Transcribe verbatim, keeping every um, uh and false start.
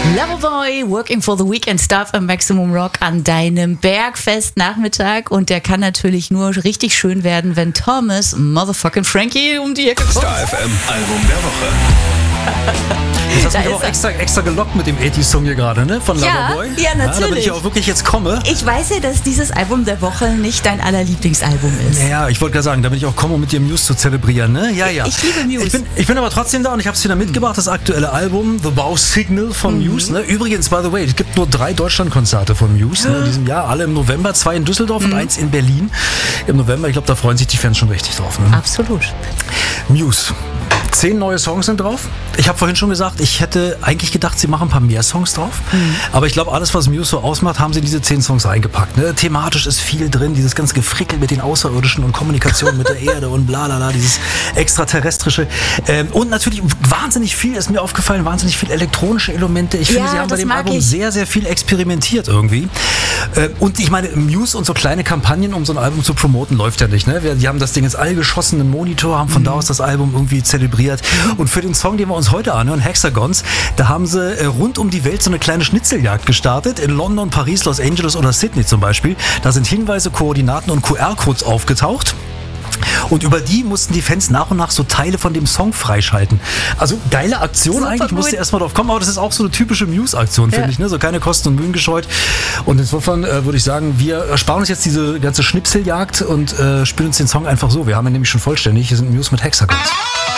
Loverboy, Working for the Weekend Stuff am Maximum Rock an deinem Bergfest-Nachmittag. Und der kann natürlich nur richtig schön werden, wenn Thomas Motherfucking Frankie um die Ecke kommt. Star F M Album der Woche. Das hast du mich aber auch extra, extra gelockt mit dem achtziger-Song hier gerade, ne? Von Ja, Loverboy. ja, natürlich. Ja, damit ich auch wirklich jetzt komme. Ich weiß ja, dass dieses Album der Woche nicht dein allerlieblingsalbum ist. Ja, ich wollte gerade sagen, damit ich auch komme, um mit dir Muse zu zelebrieren, ne? Ja, ja. Ich liebe Muse. Ich bin, ich bin aber trotzdem da und ich habe es wieder mitgebracht, das aktuelle Album, The Wow Signal von Mhm. Muse. Ne? Übrigens, by the way, es gibt nur drei Deutschlandkonzerte von Muse ne, in diesem Jahr, alle im November, zwei in Düsseldorf Mhm. und eins in Berlin im November. Ich glaube, da freuen sich die Fans schon richtig drauf. Ne? Absolut. Muse. Zehn neue Songs sind drauf. Ich habe vorhin schon gesagt, ich hätte eigentlich gedacht, sie machen ein paar mehr Songs drauf. Mhm. Aber ich glaube, alles, was Muse so ausmacht, haben sie in diese zehn Songs reingepackt. Ne? Thematisch ist viel drin, dieses ganze Gefrickel mit den Außerirdischen und Kommunikation mit der Erde und bla bla bla, dieses Extraterrestrische. Ähm, und natürlich wahnsinnig viel, ist mir aufgefallen, wahnsinnig viel elektronische Elemente. Ich finde, Ja, sie haben bei das dem mag Album ich. sehr, sehr viel experimentiert irgendwie. Äh, und ich meine, Muse und so kleine Kampagnen, um so ein Album zu promoten, läuft ja nicht. Ne? Wir, die haben das Ding ins All geschossen, einen Monitor, haben von Mhm. da aus das Album irgendwie zelebriert. Und für den Song, den wir uns heute anhören, Hexagons, da haben sie äh, rund um die Welt so eine kleine Schnitzeljagd gestartet. In London, Paris, Los Angeles oder Sydney zum Beispiel. Da sind Hinweise, Koordinaten und Q R-Codes aufgetaucht. Und über die mussten die Fans nach und nach so Teile von dem Song freischalten. Also geile Aktion Super eigentlich, gut. musste erstmal drauf kommen, aber das ist auch so eine typische Muse-Aktion, finde Ja. ich, ne? So keine Kosten und Mühen gescheut. Und insofern äh, würde ich sagen, wir ersparen uns jetzt diese ganze Schnipseljagd und äh, spielen uns den Song einfach so. Wir haben ihn nämlich schon vollständig. Hier sind Muse mit Hexagons.